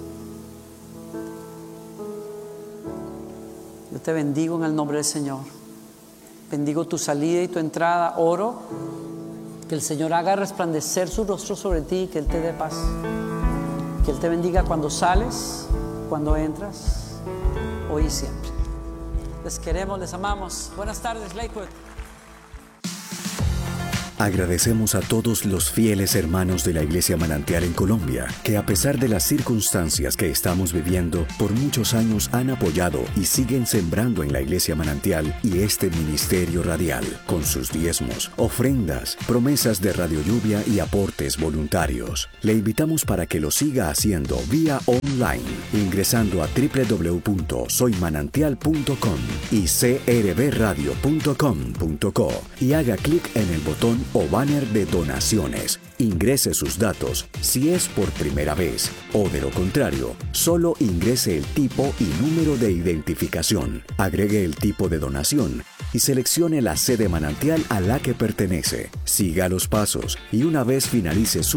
Yo te bendigo en el nombre del Señor. Bendigo tu salida y tu entrada. Oro que el Señor haga resplandecer su rostro sobre ti y que Él te dé paz. Que Él te bendiga cuando sales, cuando entras, hoy y siempre. Les queremos, les amamos. Buenas tardes, Lakewood. Agradecemos a todos los fieles hermanos de la Iglesia Manantial en Colombia, que a pesar de las circunstancias que estamos viviendo, por muchos años han apoyado y siguen sembrando en la Iglesia Manantial y este ministerio radial, con sus diezmos, ofrendas, promesas de Radio Lluvia y aportes voluntarios. Le invitamos para que lo siga haciendo vía online, ingresando a doble u doble u doble u punto soy manantial punto com y c r b radio punto com punto co y haga clic en el botón o banner de donaciones. Ingrese sus datos si es por primera vez o, de lo contrario, solo ingrese el tipo y número de identificación. Agregue el tipo de donación y seleccione la sede manantial a la que pertenece. Siga los pasos y una vez finalice su